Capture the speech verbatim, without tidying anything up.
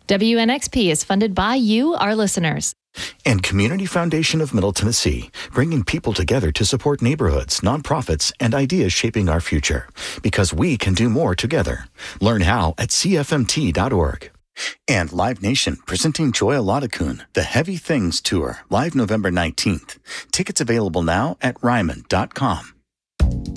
W N X P is funded by you, our listeners. And Community Foundation of Middle Tennessee, bringing people together to support neighborhoods, nonprofits, and ideas shaping our future. Because we can do more together. Learn how at C F M T dot org. And Live Nation, presenting Joya Ladakun, The Heavy Things Tour, live November nineteenth. Tickets available now at ryman dot com.